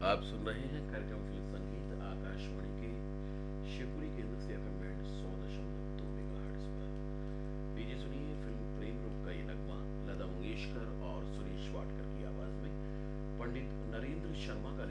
आप सुन रहे हैं कार्यक्रम फिल्म संगीत आकाशवाणी के शिवपुरी केंद्र से एफएम बैंड 100.2 मेगाहर्ट्ज पर। लीजिए सुनिए फिल्म प्रेम रूप का ये नगमा लता मंगेशकर और सुरेश वाडकर की आवाज में पंडित नरेंद्र शर्मा का